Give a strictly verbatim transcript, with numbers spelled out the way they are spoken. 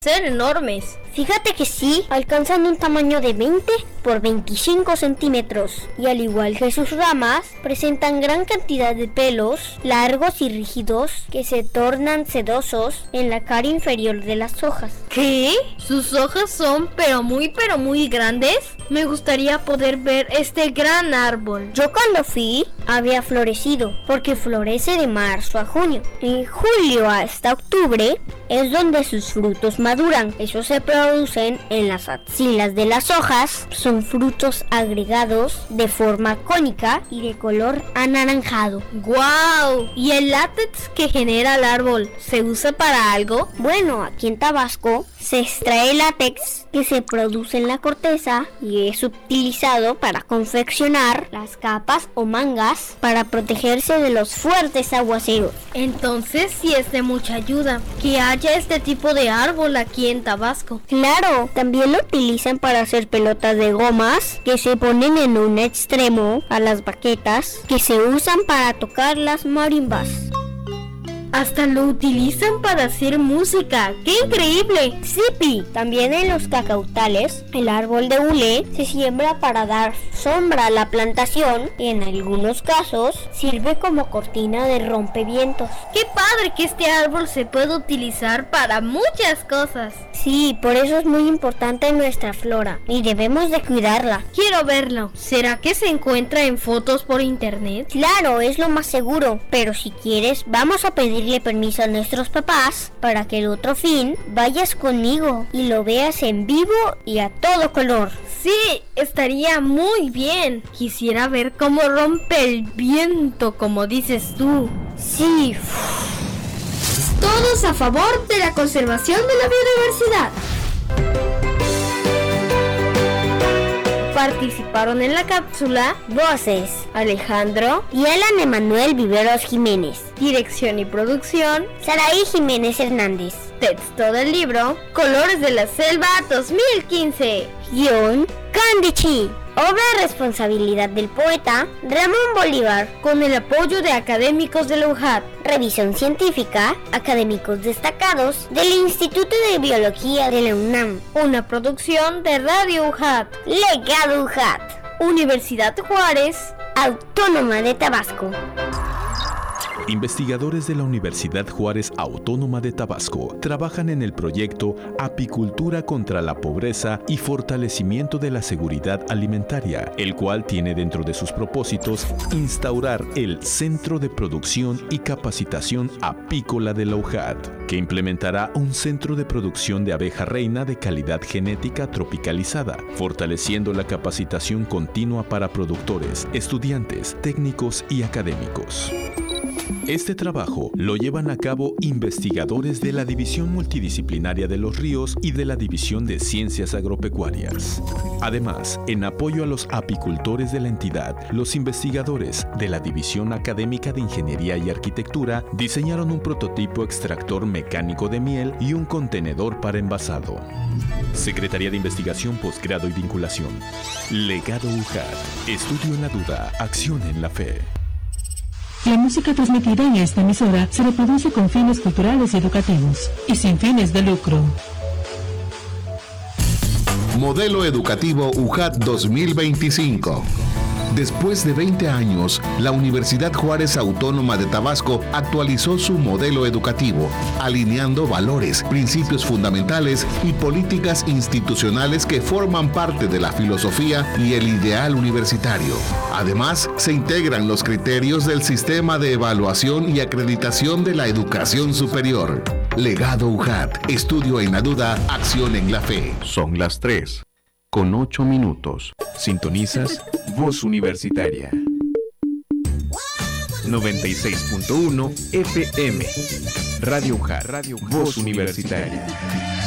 ser enormes. Fíjate que sí, alcanzan un tamaño de veinte por veinticinco centímetros y al igual que sus ramas, presentan gran cantidad de pelos largos y rígidos que se tornan sedosos en la cara inferior de las hojas. ¿Qué? ¿Sus hojas son pero muy pero muy grandes? Me gustaría poder ver este gran árbol. Yo cuando fui había florecido porque florece de marzo a junio. En julio hasta octubre es donde sus frutos maduran. Esos se producen en las axilas de las hojas. Son frutos agregados de forma cónica y de color anaranjado. ¡Guau! ¿Y el látex que genera el árbol se usa para algo? Bueno, aquí en Tabasco se extrae látex que se produce en la corteza y es utilizado para confeccionar las capas o mangas para protegerse de los fuertes aguaceros. Entonces sí es de mucha ayuda que haya este tipo de árbol aquí en Tabasco. Claro, también lo utilizan para hacer pelotas de gomas que se ponen en un extremo a las baquetas que se usan para tocar las marimbas. Hasta lo utilizan para hacer música. ¡Qué increíble! ¡Sipi! También en los cacautales, el árbol de hule se siembra para dar sombra a la plantación y en algunos casos sirve como cortina de rompevientos. ¡Qué padre que este árbol se puede utilizar para muchas cosas! Sí, por eso es muy importante nuestra flora y debemos de cuidarla. Quiero verlo. ¿Será que se encuentra en fotos por internet? Claro, es lo más seguro, pero si quieres vamos a pedirle permiso a nuestros papás para que el otro fin vayas conmigo y lo veas en vivo y a todo color. Sí, estaría muy bien. Quisiera ver cómo rompe el viento, como dices tú. Sí. Todos a favor de la conservación de la biodiversidad. Participaron en la cápsula voces Alejandro y Alan Emanuel Viveros Jiménez. Dirección y producción Saraí Jiménez Hernández. Texto del libro Colores de la Selva dos mil quince. Guión Candichi. Obra de responsabilidad del poeta Ramón Bolívar, con el apoyo de académicos de la U J A T. Revisión científica, académicos destacados del Instituto de Biología de la UNAM. Una producción de Radio U J A T. Legado U J A T. Universidad Juárez, Autónoma de Tabasco. Investigadores de la Universidad Juárez Autónoma de Tabasco trabajan en el proyecto Apicultura contra la Pobreza y Fortalecimiento de la Seguridad Alimentaria, el cual tiene dentro de sus propósitos instaurar el Centro de Producción y Capacitación Apícola de la U J A T, que implementará un centro de producción de abeja reina de calidad genética tropicalizada, fortaleciendo la capacitación continua para productores, estudiantes, técnicos y académicos. Este trabajo lo llevan a cabo investigadores de la División Multidisciplinaria de los Ríos y de la División de Ciencias Agropecuarias. Además, en apoyo a los apicultores de la entidad, los investigadores de la División Académica de Ingeniería y Arquitectura diseñaron un prototipo extractor mecánico de miel y un contenedor para envasado. Secretaría de Investigación, Posgrado y Vinculación. Legado U J A T. Estudio en la duda, acción en la fe. La música transmitida en esta emisora se reproduce con fines culturales y educativos y sin fines de lucro. Modelo Educativo U J A T dos mil veinticinco. Después de veinte años, la Universidad Juárez Autónoma de Tabasco actualizó su modelo educativo, alineando valores, principios fundamentales y políticas institucionales que forman parte de la filosofía y el ideal universitario. Además, se integran los criterios del sistema de evaluación y acreditación de la educación superior. Legado U J A T. Estudio en la duda, acción en la fe. Son las tres, con ocho minutos. Sintonizas Voz Universitaria noventa y seis punto uno F M. Radio U J A T, Radio Voz Universitaria.